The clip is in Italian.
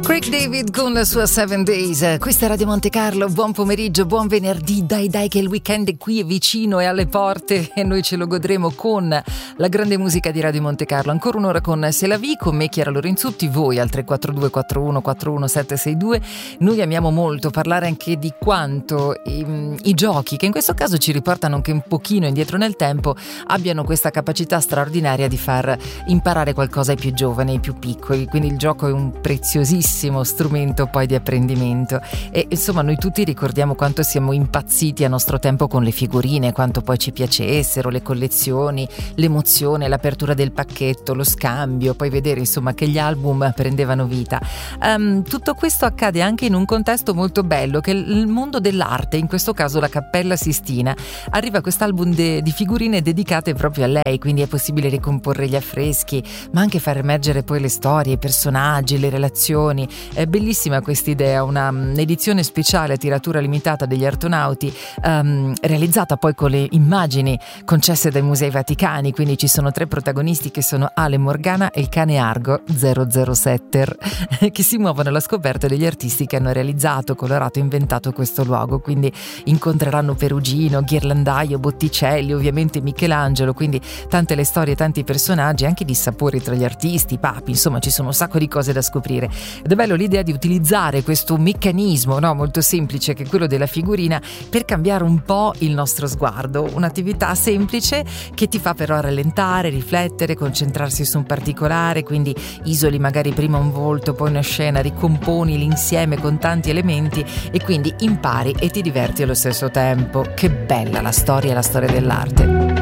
Craig David con la sua 7 Days. Questa è Radio Monte Carlo, buon pomeriggio, buon venerdì, dai che il weekend è qui, è vicino, è alle porte e noi ce lo godremo con la grande musica di Radio Monte Carlo. Ancora un'ora con C'est la vie, con me Chiara Lorenzutti, voi al 342 41 41 762. Noi amiamo molto parlare anche di quanto i giochi, che in questo caso ci riportano anche un pochino indietro nel tempo, abbiano questa capacità straordinaria di far imparare qualcosa ai più giovani, ai più piccoli. Quindi il gioco è un preziosissimo strumento poi di apprendimento e insomma noi tutti ricordiamo quanto siamo impazziti a nostro tempo con le figurine, quanto poi ci piacessero le collezioni, l'emozione, l'apertura del pacchetto, lo scambio, poi vedere insomma che gli album prendevano vita. Tutto questo accade anche in un contesto molto bello che è il mondo dell'arte, in questo caso la Cappella Sistina. Arriva quest'album di figurine dedicate proprio a lei, quindi è possibile ricomporre gli affreschi ma anche far emergere poi le storie, i personaggi, le relazioni. È bellissima quest'idea, un'edizione speciale a tiratura limitata degli Artonauti, realizzata poi con le immagini concesse dai Musei Vaticani, quindi ci sono 3 protagonisti che sono Ale Morgana e il cane Argo 007 che si muovono alla scoperta degli artisti che hanno realizzato, colorato e inventato questo luogo, quindi incontreranno Perugino, Ghirlandaio, Botticelli, ovviamente Michelangelo, quindi tante le storie, tanti personaggi, anche di sapori tra gli artisti, i papi, insomma ci sono un sacco di cose da scoprire. Ed è bello l'idea di utilizzare questo meccanismo, no, molto semplice, che è quello della figurina, per cambiare un po' il nostro sguardo. Un'attività semplice che ti fa però rallentare, riflettere, concentrarsi su un particolare, quindi isoli magari prima un volto, poi una scena, ricomponi l'insieme con tanti elementi e quindi impari e ti diverti allo stesso tempo. Che bella la storia dell'arte.